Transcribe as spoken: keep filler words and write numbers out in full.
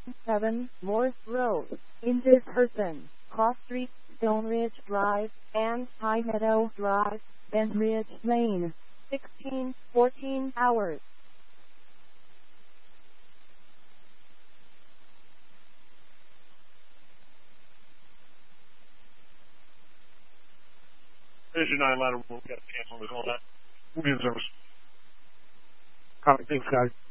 seven Morse Road, Inderperson, Cross Street, Stone Ridge Drive, and High Meadow Drive, Bend Ridge Lane, sixteen fourteen hours. There's your nine ladder. We'll get to cancel the call. That. We'll be in service. All right, thanks, guys.